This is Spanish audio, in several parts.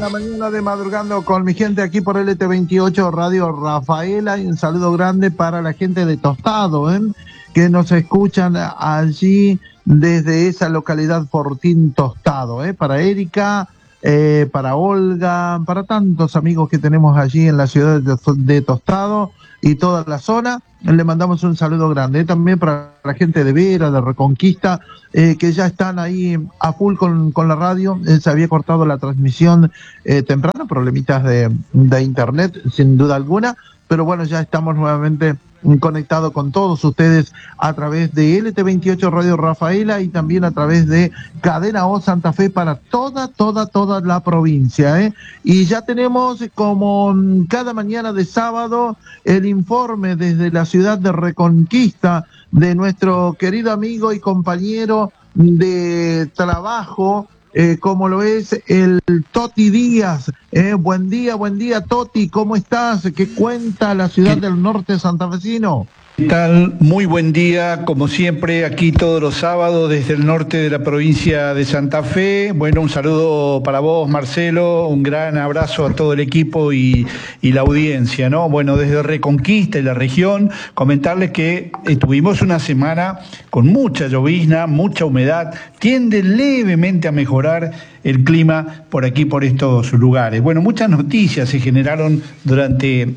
La mañana de madrugando con mi gente aquí por LT28 Radio Rafaela, y un saludo grande para la gente de Tostado, que nos escuchan allí desde esa localidad Fortín Tostado, para Erika, para Olga, para tantos amigos que tenemos allí en la ciudad de Tostado y toda la zona. Le mandamos un saludo grande, también para la gente de Vera, de Reconquista, que ya están ahí a full con la radio. Se había cortado la transmisión temprano, problemitas de internet, sin duda alguna, pero bueno, ya estamos nuevamente conectados con todos ustedes a través de LT28 Radio Rafaela y también a través de Cadena O Santa Fe para toda la provincia, Y ya tenemos, como cada mañana de sábado, el informe desde la ciudad de Reconquista de nuestro querido amigo y compañero de trabajo, como lo es el Toti Díaz. Buen día, Toti, ¿cómo estás? ¿Qué cuenta la ciudad del norte santafesino? ¿Qué tal? Muy buen día, como siempre, aquí todos los sábados desde el norte de la provincia de Santa Fe. Bueno, un saludo para vos, Marcelo, un gran abrazo a todo el equipo y la audiencia, ¿no? Bueno, desde Reconquista y la región, comentarles que tuvimos una semana con mucha llovizna, mucha humedad, tiende levemente a mejorar el clima por aquí, por estos lugares. Bueno, muchas noticias se generaron durante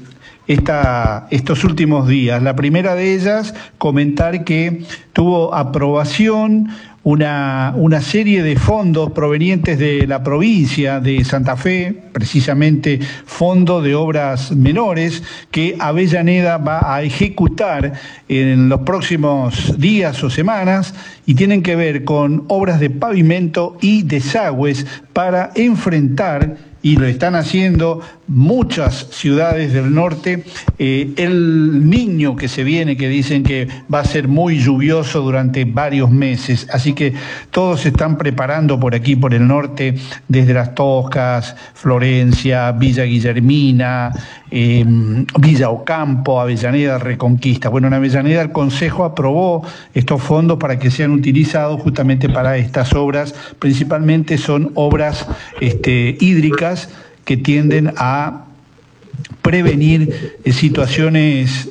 estos últimos días. La primera de ellas, comentar que tuvo aprobación una serie de fondos provenientes de la provincia de Santa Fe, precisamente fondo de obras menores, que Avellaneda va a ejecutar en los próximos días o semanas, y tienen que ver con obras de pavimento y desagües para enfrentar, y lo están haciendo muchas ciudades del norte, el Niño que se viene, que dicen que va a ser muy lluvioso durante varios meses. Así que todos se están preparando por aquí, por el norte, desde Las Toscas, Florencia, Villa Guillermina, Villa Ocampo, Avellaneda, Reconquista. Bueno, en Avellaneda el Consejo aprobó estos fondos para que sean utilizados justamente para estas obras. Principalmente son obras hídricas, que tienden a prevenir situaciones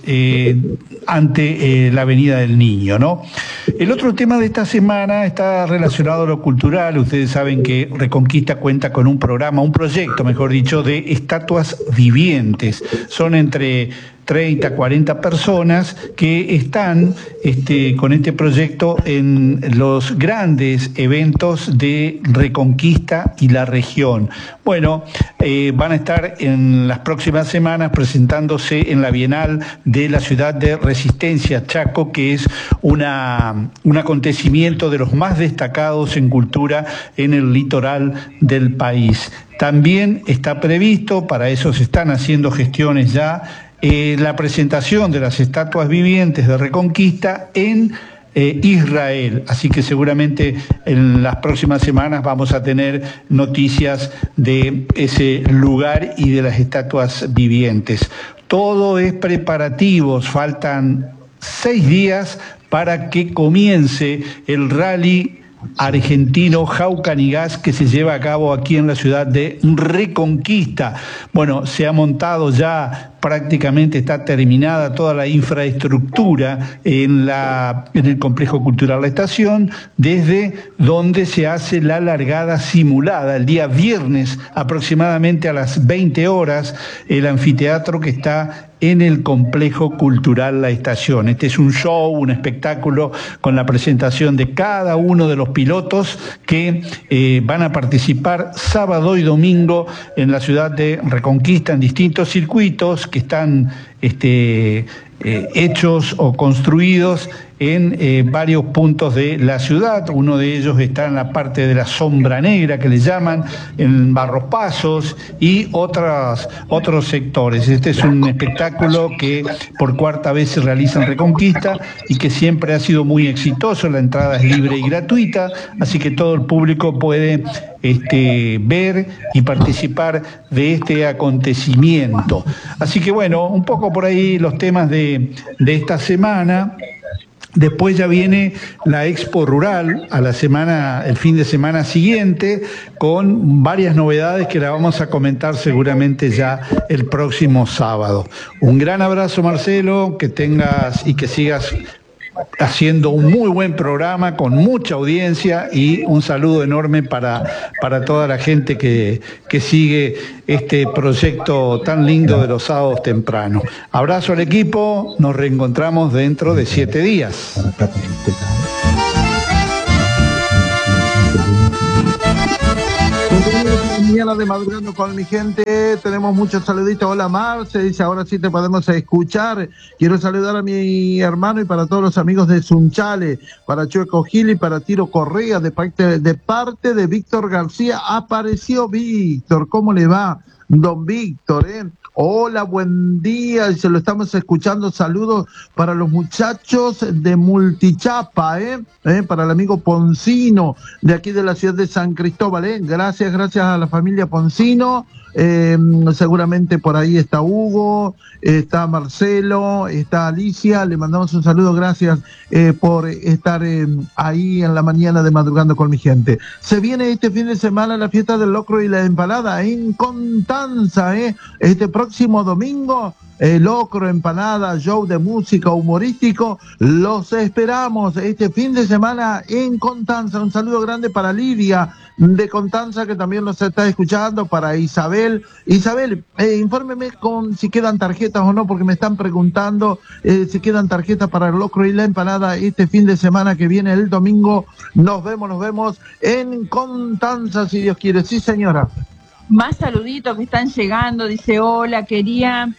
ante la venida del Niño, ¿no? El otro tema de esta semana está relacionado a lo cultural. Ustedes saben que Reconquista cuenta con un proyecto, mejor dicho, de estatuas vivientes. Son entre 30, 40 personas que están con este proyecto en los grandes eventos de Reconquista y la región. Bueno, van a estar en las próximas semanas presentándose en la Bienal de la ciudad de Resistencia, Chaco, que es un acontecimiento de los más destacados en cultura en el litoral del país. También está previsto, para eso se están haciendo gestiones ya, la presentación de las estatuas vivientes de Reconquista en Israel. Así que seguramente en las próximas semanas vamos a tener noticias de ese lugar y de las estatuas vivientes. Todo es preparativos, faltan 6 días para que comience el rally argentino Jaucanigas, que se lleva a cabo aquí en la ciudad de Reconquista. Bueno, se ha montado ya, prácticamente está terminada toda la infraestructura en el complejo cultural La Estación, desde donde se hace la largada simulada el día viernes aproximadamente a las 20 horas, el anfiteatro que está en el complejo cultural La Estación. Este es un show, un espectáculo con la presentación de cada uno de los pilotos que van a participar sábado y domingo en la ciudad de Reconquista en distintos circuitos que están hechos o construidos en varios puntos de la ciudad. Uno de ellos está en la parte de la Sombra Negra, que le llaman, en Barros Pasos y otros sectores. Este es un espectáculo que por cuarta vez se realiza en Reconquista y que siempre ha sido muy exitoso. La entrada es libre y gratuita, así que todo el público puede ver y participar de este acontecimiento. Así que bueno, un poco por ahí los temas de esta semana. Después ya viene la Expo Rural el fin de semana siguiente, con varias novedades que la vamos a comentar seguramente ya el próximo sábado. Un gran abrazo, Marcelo, que tengas y que sigas haciendo un muy buen programa con mucha audiencia, y un saludo enorme para toda la gente que sigue este proyecto tan lindo de los sábados temprano. Abrazo al equipo, nos reencontramos dentro de 7 días. Mañana de Madrugando con mi gente, tenemos muchos saluditos. Hola Marce, dice, ahora sí te podemos escuchar. Quiero saludar a mi hermano y para todos los amigos de Sunchale, para Chueco Gil y para Tiro Correa, de parte de Víctor García. Apareció Víctor, ¿cómo le va, don Víctor? Hola, buen día, se lo estamos escuchando. Saludos para los muchachos de Multichapa, para el amigo Poncino, de aquí de la ciudad de San Cristóbal, Gracias a la familia Poncino. Seguramente por ahí está Hugo, está Marcelo, está Alicia, le mandamos un saludo, gracias por estar ahí en la mañana de Madrugando con mi gente. Se viene este fin de semana la fiesta del locro y la empanada en Constanza, este próximo domingo. Locro, empanada, show de música humorístico, los esperamos este fin de semana en Constanza. Un saludo grande para Lidia de Constanza, que también nos está escuchando, para Isabel. Isabel, infórmeme si quedan tarjetas o no, porque me están preguntando si quedan tarjetas para el locro y la empanada este fin de semana que viene, el domingo. Nos vemos en Constanza, si Dios quiere. Sí, señora. Más saluditos que están llegando. Dice, hola, quería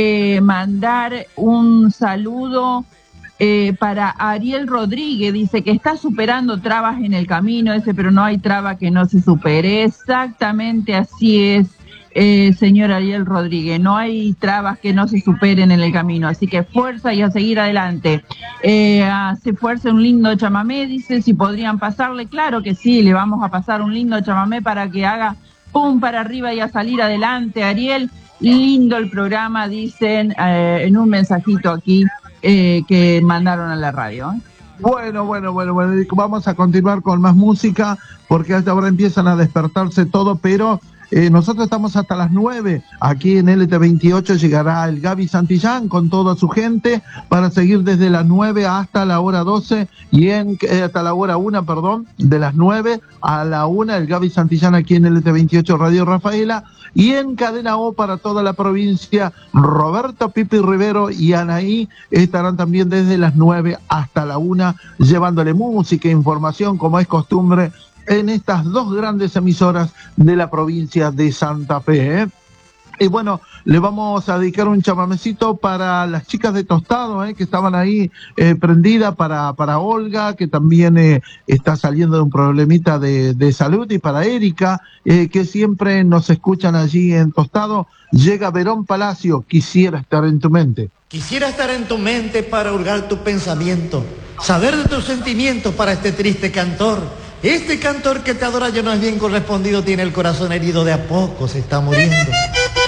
mandar un saludo para Ariel Rodríguez. Dice que está superando trabas en el camino, pero no hay traba que no se supere. Exactamente así es, señor Ariel Rodríguez, no hay trabas que no se superen en el camino, así que fuerza y a seguir adelante. Hace fuerza un lindo chamamé, dice, si podrían pasarle. Claro que sí, le vamos a pasar un lindo chamamé para que haga pum para arriba y a salir adelante, Ariel. Lindo el programa, dicen en un mensajito aquí que mandaron a la radio. Bueno, vamos a continuar con más música, porque hasta ahora empiezan a despertarse todo, pero nosotros estamos hasta las 9, aquí en LT28 llegará el Gaby Santillán con toda su gente, para seguir desde las 9 hasta la hora 12, y hasta la hora 1, de las 9 a la 1, el Gaby Santillán aquí en LT28 Radio Rafaela, y en Cadena O para toda la provincia, Roberto Pipi Rivero y Anaí estarán también desde las 9 hasta la 1, llevándole música e información, como es costumbre, en estas dos grandes emisoras de la provincia de Santa Fe. Y bueno, le vamos a dedicar un chamamecito para las chicas de Tostado, que estaban ahí prendidas, para Olga, que también está saliendo de un problemita de salud, y para Erika, que siempre nos escuchan allí en Tostado. Llega Verón Palacio, quisiera estar en tu mente. Quisiera estar en tu mente para hurgar tu pensamiento, saber de tus sentimientos para este triste cantor. Este cantor que te adora ya no es bien correspondido, tiene el corazón herido, de a poco se está muriendo.